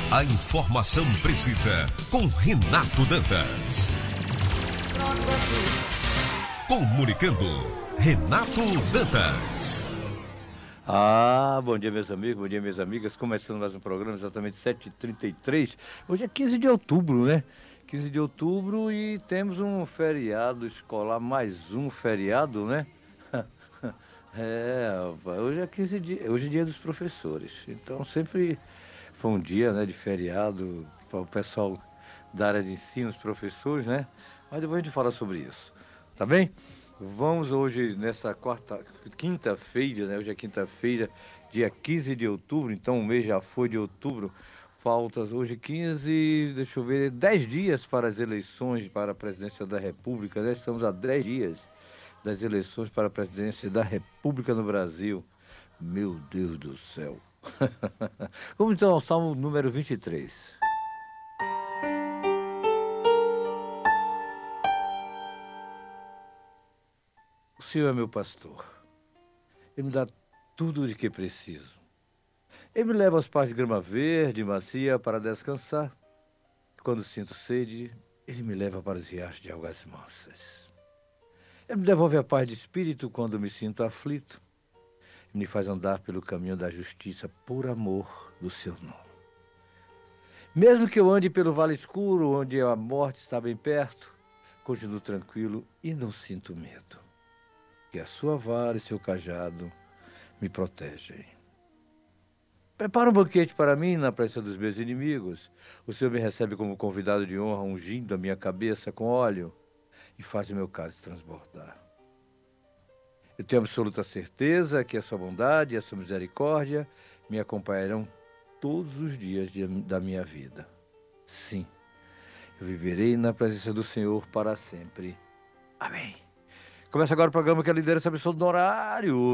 A informação precisa com Renato Dantas. Comunicando, Renato Dantas. Bom dia, meus amigos, bom dia, minhas amigas. Começando mais um programa, exatamente 7h33. Hoje é 15 de outubro, né? 15 de outubro e temos um feriado escolar, mais um feriado, né? Hoje é 15 dias, hoje é dia dos professores. Então sempre foi um dia, né, de feriado para o pessoal da área de ensino, os professores, né? Mas depois a gente fala sobre isso, tá bem? Vamos hoje nessa quinta-feira, né? Hoje é quinta-feira, dia 15 de outubro, então o mês já foi de outubro. Faltas hoje 15, deixa eu ver, 10 dias para as eleições para a presidência da República, né? Estamos a 10 dias das eleições para a presidência da República no Brasil. Meu Deus do céu. Vamos então ao Salmo número 23. O Senhor é meu pastor. Ele me dá tudo de que preciso. Ele me leva aos pastos de grama verde e macia para descansar. Quando sinto sede, ele me leva para os riachos de águas mansas. Ele me devolve a paz de espírito quando me sinto aflito. Ele me faz andar pelo caminho da justiça por amor do seu nome. Mesmo que eu ande pelo vale escuro, onde a morte está bem perto, continuo tranquilo e não sinto medo. Que a sua vara e seu cajado me protegem. Prepara um banquete para mim na presença dos meus inimigos. O Senhor me recebe como convidado de honra, ungindo a minha cabeça com óleo e faz o meu cálice transbordar. Eu tenho absoluta certeza que a sua bondade e a sua misericórdia me acompanharão todos os dias da minha vida. Sim, eu viverei na presença do Senhor para sempre. Amém. Começa agora o programa que a liderança absoluta no horário.